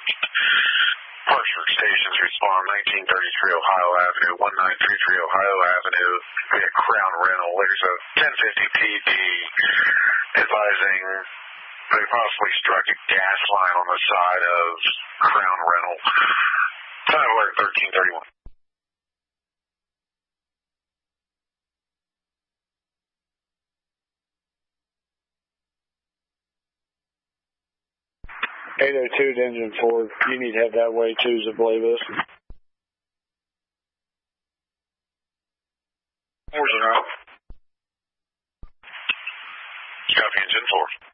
Hartford stations respond 1933 Ohio Avenue, 1933 Ohio Avenue, via Crown Rental. There's a 1050 PD advising they possibly struck a gas line on the side of Crown Rental. Time alert 1331. (802) to Engine 4, you need to have that way too, Zablavus. Copy, Engine 4.